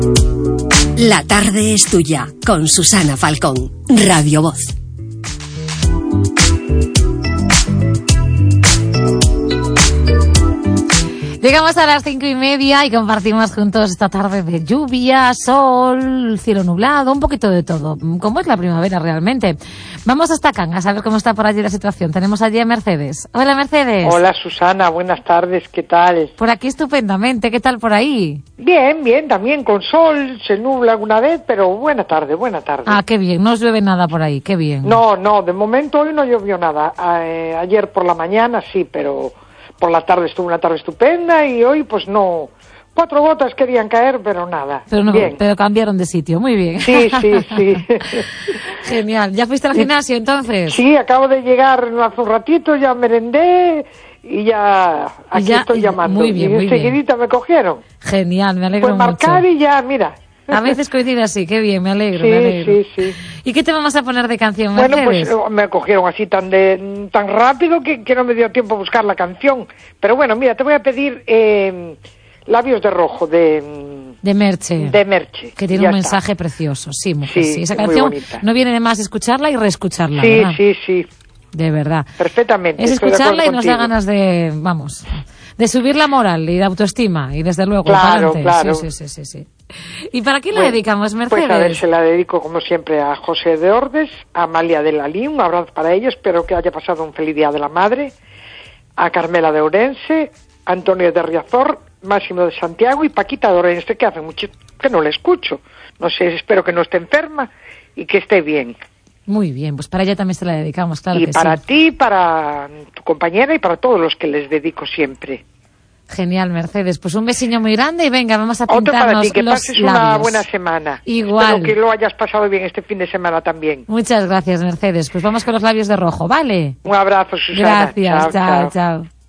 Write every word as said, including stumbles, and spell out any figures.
La tarde es tuya, con Susana Falcón, Radio Voz. Llegamos a las cinco y media y compartimos juntos esta tarde de lluvia, sol, cielo nublado, un poquito de todo. ¿Cómo es la primavera realmente? Vamos hasta Cangas a ver cómo está por allí la situación. Tenemos allí a Mercedes. Hola, Mercedes. Hola, Susana. Buenas tardes. ¿Qué tal? Por aquí estupendamente. ¿Qué tal por ahí? Bien, bien. También con sol. Se nubla alguna vez, pero buena tarde, buena tarde. Ah, qué bien. No os llueve nada por ahí. Qué bien. No, no. De momento hoy no llovió nada. Eh, ayer por la mañana sí, pero por la tarde estuvo una tarde estupenda y hoy pues no. Cuatro gotas querían caer, pero nada. Pero no, bien. Pero cambiaron de sitio. Muy bien. Sí, sí, sí. Genial. ¿Ya fuiste al gimnasio entonces? Sí, acabo de llegar hace un ratito, ya merendé y ya aquí ya, estoy llamando. Muy bien, y muy enseguidita me cogieron. Genial, me alegro pues mucho. Pues marcar y ya, mira. A veces coincide así, qué bien, me alegro, sí, me alegro. Sí, sí, ¿Y qué te vamos a poner de canción, Mercedes? Bueno, pues me cogieron así tan de tan rápido que, que no me dio tiempo a buscar la canción. Pero bueno, mira, te voy a pedir eh, Labios de Rojo, de... De Merche. De Merche. Que tiene un mensaje está. precioso, sí, mujer, sí. sí. Esa canción no viene de más escucharla y reescucharla, Sí, ¿verdad? sí, sí. De verdad. Perfectamente. Es escucharla y nos contigo. da ganas de, vamos, de subir la moral y de autoestima y desde luego, claro, para claro. Sí, sí, sí, sí. ¿Y para quién bueno, la dedicamos, Mercedes? Pues a ver, se la dedico como siempre a José de Ordes, a Amalia de Lalí, un abrazo para ellos, espero que haya pasado un feliz día de la madre, a Carmela de Ourense, a Antonio de Riazor, Máximo de Santiago y Paquita de Ourense, que hace mucho que no la escucho. No sé, espero que no esté enferma y que esté bien. Muy bien, pues para ella también se la dedicamos, claro y que para sí. ti, para tu compañera y para todos los que les dedico siempre. Genial, Mercedes. Pues un besiño muy grande y venga, vamos a Otro pintarnos para ti, que los pases labios. Una buena semana. Igual. Espero que lo hayas pasado bien este fin de semana también. Muchas gracias, Mercedes. Pues vamos con los labios de rojo, ¿vale? Un abrazo, Susana. Gracias, chao, chao. chao.